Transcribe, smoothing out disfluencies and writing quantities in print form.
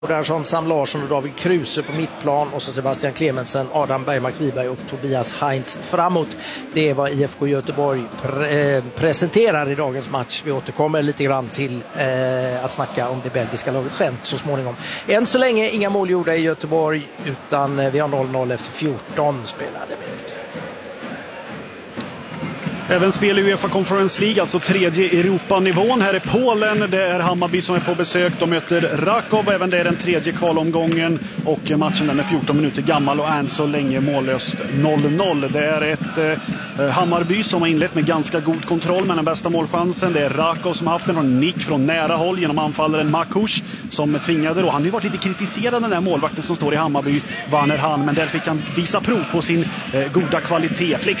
Där Sam Larsson och David Kruse på mittplan och så Sebastian Clemensen, Adam Bergmark-Wiberg och Tobias Heinz framåt. Det är vad IFK Göteborg presenterar i dagens match. Vi återkommer lite grann till att snacka om det belgiska laget Gent så småningom. Än så länge inga mål gjorda i Göteborg, utan vi har 0-0 efter 14 spelade minuter. Även spel i UEFA Conference League, alltså tredje Europanivån. Här är Polen, det är Hammarby som är på besök. De möter Rakov, även det är den tredje kvalomgången. Och matchen den är 14 minuter gammal och än så länge mållöst 0-0. Det är ett Hammarby som har inlett med ganska god kontroll med den bästa målchansen. Det är Rakov som har haft en nick från nära håll genom anfallaren Makush som tvingade då. Han har ju varit lite kritiserad, den där målvakten som står i Hammarby, Werner Hahn, men där fick han visa prov på sin goda kvalitet.